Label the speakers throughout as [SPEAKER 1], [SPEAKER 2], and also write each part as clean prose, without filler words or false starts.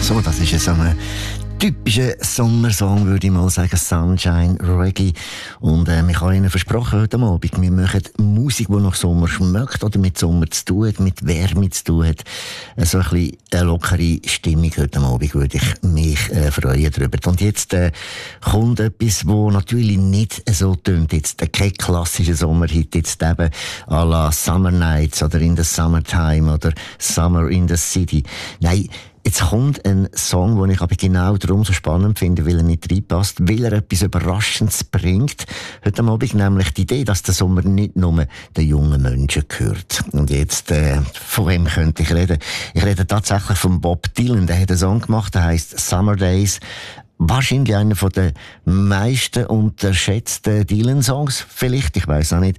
[SPEAKER 1] So, das ist so ein typischer Sommersong, würde ich mal sagen. Sunshine Reggae. Und wir haben Ihnen versprochen heute Abend, wir machen Musik, die nach Sommer schmeckt oder mit Sommer zu tun hat, mit Wärme zu tun hat. So ein bisschen eine lockere Stimmung heute Abend würde ich mich freuen darüber. Und jetzt kommt etwas, wo natürlich nicht so tönt. Jetzt kein klassischer Sommerhit, jetzt eben à la Summer Nights oder In the Summertime oder Summer in the City. Nein, jetzt kommt ein Song, den ich aber genau darum so spannend finde, weil er nicht reinpasst, weil er etwas Überraschendes bringt. Heute Abend nämlich die Idee, dass der Sommer nicht nur den jungen Menschen gehört. Und jetzt, von wem könnte ich reden? Ich rede tatsächlich von Bob Dylan. Der hat einen Song gemacht, der heisst Summer Days. Wahrscheinlich einer von den meisten unterschätzten Dylan-Songs. Vielleicht, ich weiss auch nicht.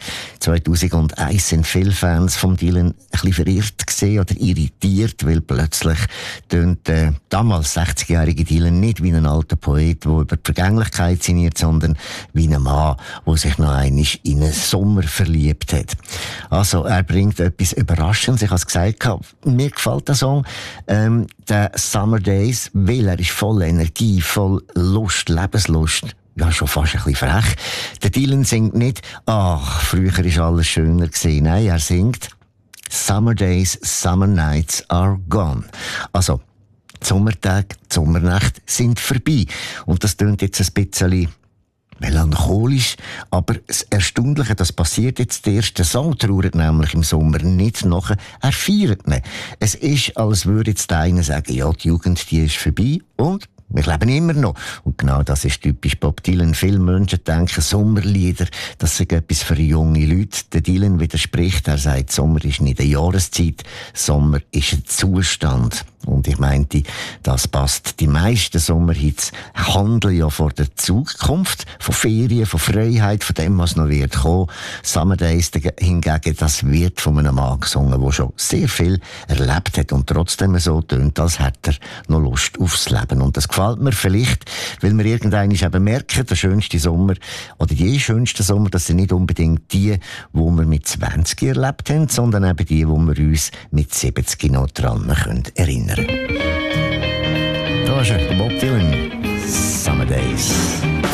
[SPEAKER 1] 2001 sind viele Fans von Dylan ein bisschen verirrt gesehen oder irritiert, weil plötzlich tönt damals 60-jährige Dylan nicht wie ein alter Poet, der über die Vergänglichkeit sinniert, sondern wie ein Mann, der sich noch einmal in einen Sommer verliebt hat. Also, er bringt etwas Überraschendes. Ich habe es gesagt, mir gefällt der Song, der Summer Days, weil er ist voller Energie, voll Lust, Lebenslust. Ja, schon fast ein bisschen frech. Der Dylan singt nicht, ach, früher ist alles schöner gewesen. Nein, er singt, Summer Days, Summer Nights are gone. Also, die Sommertage, die Sommernächte sind vorbei. Und das klingt jetzt ein bisschen melancholisch, aber das Erstaunliche, das passiert jetzt, der erste Song trauert nämlich im Sommer nicht nachher, er feiert ihn. Es ist, als würde jetzt einer sagen, ja, die Jugend, die ist vorbei und wir leben immer noch. Und genau das ist typisch Bob Dylan. Viele Menschen denken, Sommerlieder, das sind etwas für junge Leute. Der Dylan widerspricht, er sagt, Sommer ist nicht eine Jahreszeit, Sommer ist ein Zustand. Und ich meinte, das passt. Die meisten Sommerhits handeln ja von der Zukunft, von Ferien, von Freiheit, von dem, was noch wird kommen. Summer Days hingegen, das wird von einem Mann gesungen, der schon sehr viel erlebt hat und trotzdem so tönt, als hätte er noch Lust aufs Leben. Und das gefällt mir vielleicht, weil wir irgendwann eben merken, der schönste Sommer oder die schönsten Sommer, das sind nicht unbedingt die, die wir mit 20 erlebt haben, sondern eben die, die wir uns mit 70 noch dran erinnern können. Da ist er, der Bob Dylan. Summer Days.